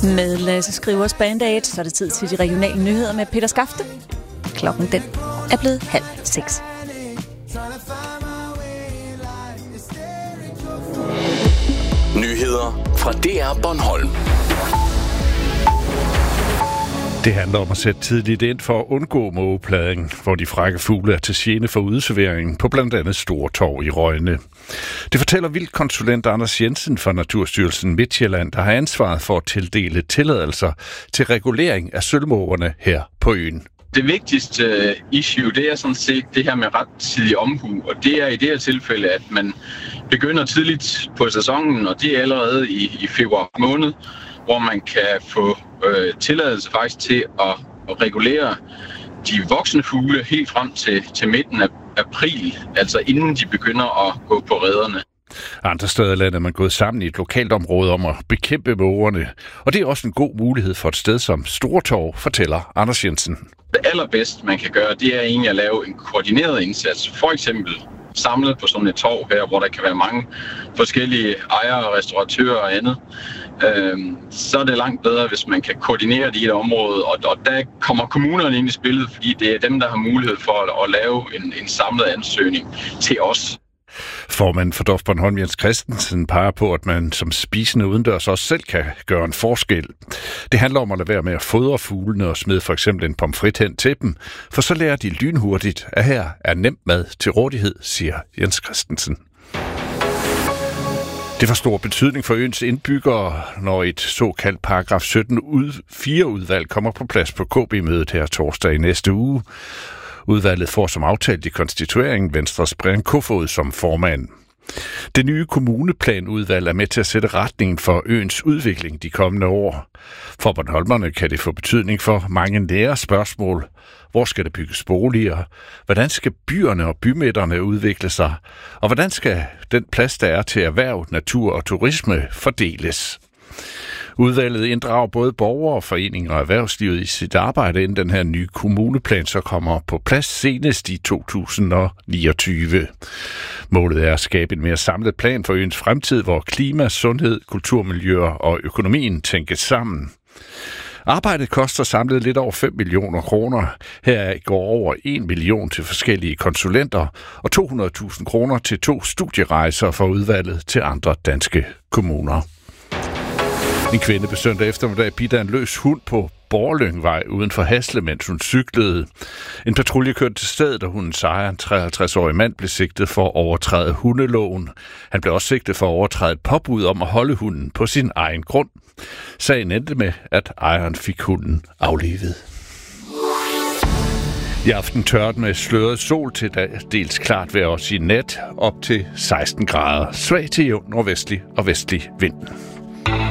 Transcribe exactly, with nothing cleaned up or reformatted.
Med Lasse Skrivers Band Aid, så er det tid til de regionale nyheder med Peter Skafte. Klokken den er blevet halv seks. Nyheder fra D R Bornholm. Det handler om at sætte tidligt ind for at undgå mågeplading, hvor de frække fugle er til gene for udserveringen på blandt andet Stortorv i Rønne. Det fortæller vildkonsulent Anders Jensen fra Naturstyrelsen Midtjylland, der har ansvaret for at tildele tilladelser til regulering af sølvmågerne her på øen. Det vigtigste issue, det er sådan set det her med rettidig omhu, og det er i det her tilfælde, at man begynder tidligt på sæsonen, og det er allerede i, i februar måned, hvor man kan få øh, tilladelse faktisk til at, at regulere de voksne fugle helt frem til, til midten af april, altså inden de begynder at gå på rederne. Andre steder i landet er man gået sammen i et lokalt område om at bekæmpe mågerne, og det er også en god mulighed for et sted som Stortorv, fortæller Anders Jensen. Det allerbedste, man kan gøre, det er egentlig at lave en koordineret indsats. For eksempel samlet på sådan et torv her, hvor der kan være mange forskellige ejere, restauratører og andet. Øhm, så er det langt bedre, hvis man kan koordinere det i et område, og, og der kommer kommunerne ind i spillet, fordi det er dem, der har mulighed for at, at lave en, en samlet ansøgning til os. Formanden for D O F Bornholm, Jens Christensen, peger på, at man som spisende udendørs også selv kan gøre en forskel. Det handler om at lade være med at fodre fuglene og smide for eksempel en pomfrit hen til dem, for så lærer de lynhurtigt, at her er nemt mad til rådighed, siger Jens Christensen. Det får stor betydning for øens indbyggere, når et såkaldt paragraf sytten fire udvalg kommer på plads på K B-mødet her torsdag i næste uge. Udvalget får som aftalt i konstitueringen Venstres Brian Kofod som formand. Det nye kommuneplanudvalg er med til at sætte retningen for øens udvikling de kommende år. For Bornholmerne kan det få betydning for mange nære spørgsmål. Hvor skal der bygges boliger? Hvordan skal byerne og bymidterne udvikle sig? Og hvordan skal den plads, der er til erhverv, natur og turisme, fordeles? Udvalget inddrager både borgere, foreninger og erhvervslivet i sit arbejde, inden den her nye kommuneplan så kommer på plads senest i to tusind niogtyve. Målet er at skabe en mere samlet plan for øens fremtid, hvor klima, sundhed, kulturmiljøer og økonomien tænkes sammen. Arbejdet koster samlet lidt over fem millioner kroner. Her går over en million til forskellige konsulenter og to hundrede tusind kroner til to studierejser for udvalget til andre danske kommuner. En kvinde blev søndag eftermiddag bidt af en løs hund på Borrelyngvej uden for Hasle, mens hun cyklede. En patrulje kørte til stedet, og hundens ejer, en treoghalvtreds-årig mand, blev sigtet for at overtræde hundeloven. Han blev også sigtet for at overtræde et påbud om at holde hunden på sin egen grund. Sagen endte med, at ejeren fik hunden aflivet. I aften tørt med sløret sol til dels klart vejr også i nat op til seksten grader. Svag til jævn nordvestlig og vestlig vind.